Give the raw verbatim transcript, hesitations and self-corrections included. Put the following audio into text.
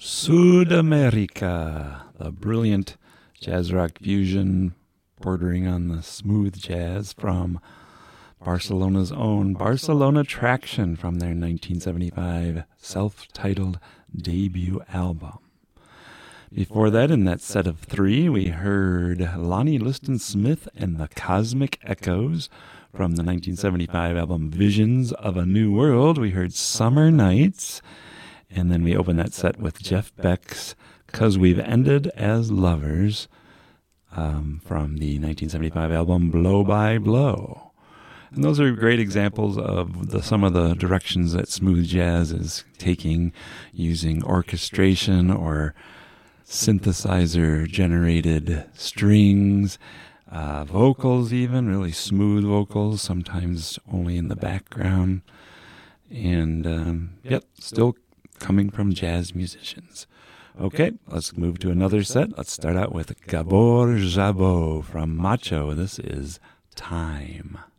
Sudamerica, the brilliant jazz rock fusion bordering on the smooth jazz from Barcelona's own Barcelona Traction from their nineteen seventy-five self-titled debut album. Before that, in that set of three, we heard Lonnie Liston Smith and the Cosmic Echoes from the nineteen seventy-five album Visions of a New World. We heard Summer Nights, and then we opened that set with Jeff Beck's 'Cause We've Ended as Lovers um, from the nineteen seventy-five album Blow by Blow. And those are great examples of the, some of the directions that smooth jazz is taking, using orchestration or synthesizer-generated strings, uh, vocals even, really smooth vocals, sometimes only in the background. And, um, yep, still coming from jazz musicians. Okay, let's move to another set. Let's start out with Gabor Szabo from Macho. This is Time.